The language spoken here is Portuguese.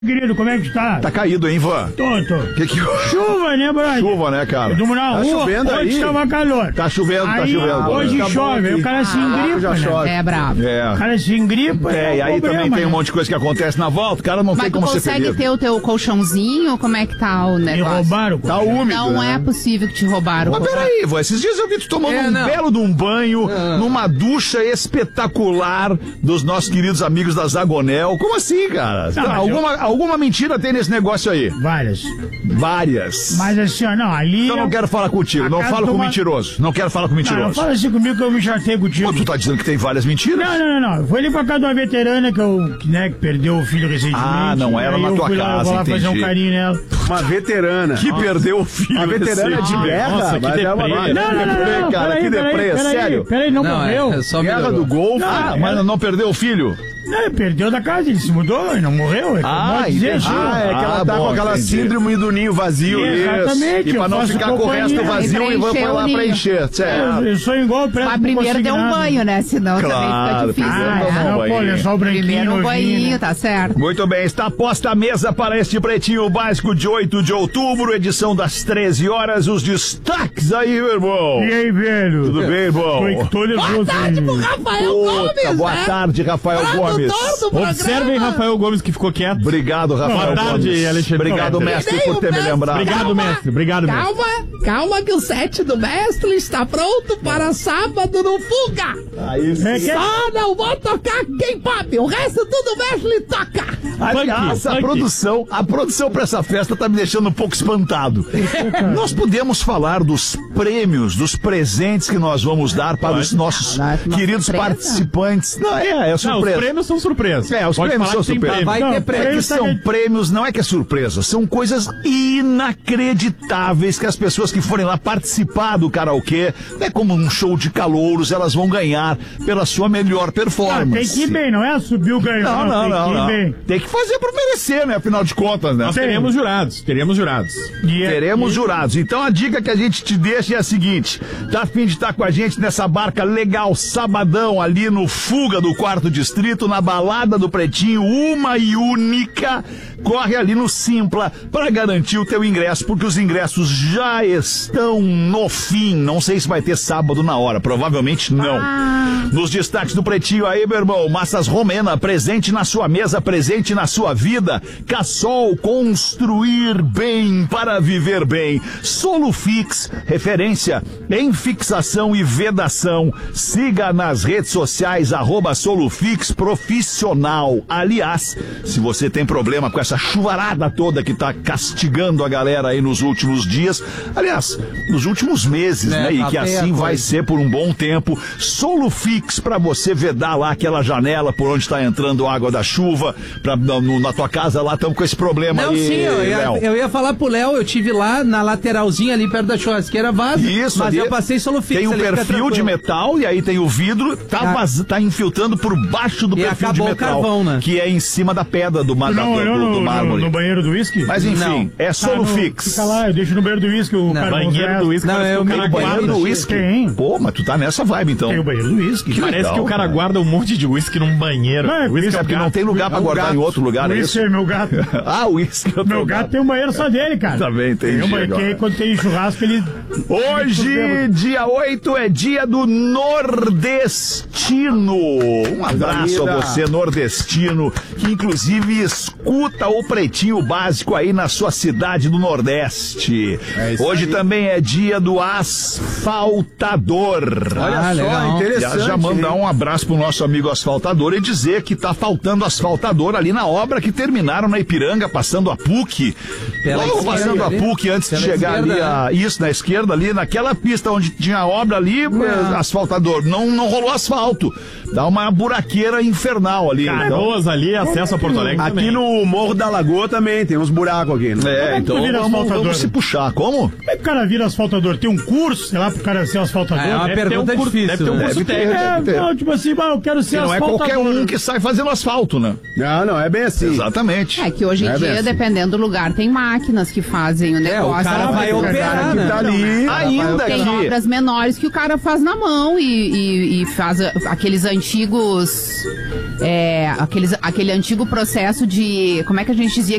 Querido, como é que tá? Tá caído, hein, Ivan? Tô. Que... Chuva, né, brother? Chuva, né, cara? Durmo na rua, chovendo hoje aí. tava calor. Tá chovendo, aí, tá chovendo. Hoje tá chove, aí o cara se engripa, já né? chove. É brabo. É. O cara se engripa, É, e aí problema, também tem um né? monte de coisa que acontece na volta, o cara não tem como ser Mas tu consegue feliz. ter o teu colchãozinho? Como é que tá o Me negócio? roubaram. Tá úmido, Não né? é possível que te roubaram. Mas peraí, vô, esses dias eu vi tu tomando belo de um banho, numa ducha espetacular dos nossos queridos amigos da Zagonel. Como assim, cara? Não, mas Alguma mentira tem nesse negócio aí? Várias. Várias. Mas assim, ó, não, ali... Então eu não quero falar contigo, não falo com mentiroso. Não quero falar com Não, mentiroso. não fala assim comigo que eu me chatei contigo. Pô, tu tá dizendo que tem várias mentiras? Não. Foi ali pra casa de uma veterana que perdeu o filho recentemente. Ah, não era Aí na eu tua fui lá, casa, vou lá fazer um entendi. carinho nela. Uma veterana. Que perdeu o filho. Uma veterana de guerra. Nossa, que mas é uma- deprê. Não, cara, que deprê, sério. Peraí, não morreu. É só Guerra melhorou. do Golfo. Ah, mas não perdeu o filho? Não, ele perdeu da casa, ele se mudou e não morreu. Ah, dizer, entendi. Ah, é que ela tá bom, com aquela entendi. síndrome do ninho vazio. Exatamente. E pra eu não faço ficar com o resto companhia. vazio, o Ivan foi lá Preencher o preencher. Certo. Eu sou igual pra Mas primeiro deu um banho, né? Senão também Claro, fica difícil. primeiro né? tomou um não, banho. pô, olha só o branquinho. Primeiro um novinho, banhinho, né? tá certo. Muito bem, está posta a mesa para este Pretinho Básico de 8 de outubro, edição das 13 horas. Os destaques aí, meu irmão. E aí, velho? Tudo bem, irmão? Tô nervoso. Rafael Puta, boa tarde, Rafael Gomes. Observem Rafael Gomes que ficou quieto. Obrigado, Rafael Boa tarde, Gomes. Alexandre. Obrigado, Não, mestre, por ter me lembrado. Obrigado, mestre. Obrigado, mestre. Calma que o set do mestre está pronto para sábado no Fuga. Aí sim. É que- Só não vou tocar K-pop, o resto tudo o mestre toca. Aliás, a produção para essa festa tá me deixando um pouco espantado. Nós podemos falar dos prêmios, dos presentes que nós vamos dar para os nossos Uma queridos surpresa? participantes. Não, é Não, os surpresa. prêmios são surpresas. É, os Pode prêmios falar são que tem surpresa. prêmio. Não, É que prêmio são prêmios, não é que é surpresa, são coisas inacreditáveis que as pessoas que forem lá participar do karaokê, é como um show de calouros, elas vão ganhar pela sua melhor Ah, performance. tem que ir bem, não é subir o ganho. Não. Tem que ir bem. Tem que fazer por merecer, né? Afinal de contas, né? Nós teremos jurados. E é- Teremos jurados. Então a dica que a gente te deixa é a seguinte: tá a fim de estar com a gente nessa barca legal, sabadão, ali no Fuga do 4º Distrito, na balada do Pretinho, uma e única. Corre ali no Simpla para garantir o teu ingresso, porque os ingressos já estão no fim. Não sei se vai ter sábado na hora, provavelmente não. Nos destaques do Pretinho aí, meu irmão, Massas Romena, presente na sua mesa, presente na sua vida. Cassol, construir bem para viver bem. Solufix, referência em fixação e vedação. Siga nas redes sociais, @Solufix Profissional. Aliás, se você tem problema com essa chuvarada toda que tá castigando a galera aí nos últimos dias, aliás, nos últimos meses, né? E que assim vai ser por um bom tempo. Solufix pra você vedar lá aquela janela por onde tá entrando água da chuva, na tua casa lá, estamos com esse problema Não, aí, sim, Léo. eu ia falar pro Léo, eu tive lá na lateralzinha ali perto da churrasqueira vaza. Isso, mas ali eu passei Solufix. tem um ali, fica perfil de tranquilo. metal e aí tem o vidro, tá infiltrando por baixo do E perfil de acabou o metal, carvão, né? que é em cima da pedra do Não olhou mármore. no banheiro do uísque? Mas enfim, Não. é Solufix. Fica lá, eu deixo no banheiro do uísque o cara. Banheiro do uísque. Não, parece é que o o cara meio Banheiro guarda. do uísque. Tem. Pô, mas tu tá nessa vibe então. Tem o banheiro do uísque. Que Parece legal, que o cara cara. guarda um monte de uísque num banheiro. Não, é Uísque isso, É porque não tem lugar pra É um guardar gato. em outro lugar, é Uísque isso? é meu gato. Ah, o uísque. Meu gato tem um banheiro só dele, cara. Também entendi Tem um banheiro agora. que quando tem churrasco, ele... Hoje, dia 8, é dia do nordestino. Um abraço a você, nordestino, que inclusive escuta o Pretinho Básico aí na sua cidade do Nordeste. Hoje também é dia do asfaltador. Olha só, legal. interessante. Já mandar hein? um abraço pro nosso amigo asfaltador e dizer que tá faltando asfaltador ali na obra que terminaram na Ipiranga, passando a PUC. Pela Logo esquerda passando a ali? PUC antes de Pela chegar esquerda, ali, né? isso, na esquerda ali, naquela pista onde tinha a obra ali, asfaltador. Não rolou asfalto. Dá uma buraqueira infernal ali. Então, Canoas ali, acesso a Porto Alegre Aqui também. no Morro da Lagoa também tem uns buracos aqui, né? então que vira asfaltador? vamos se puxar. Como? Como é que o cara vira asfaltador? Tem um curso, sei lá, pro cara ser asfaltador? É uma Deve ter pergunta um curso- difícil. Deve ter um né? curso Deve ter. técnico. É, Deve ter. não, tipo assim, eu quero ser Não é asfaltador. qualquer um que sai fazendo asfalto, né? Não, é bem assim. Exatamente. É que hoje em É bem dia, assim. dependendo do lugar, tem máquinas que fazem o negócio. o cara vai Tem operar, que né? tá ali. Ainda Tem que... obras menores que o cara faz na mão e faz aqueles antigos aquele antigo processo de, como é que a gente dizia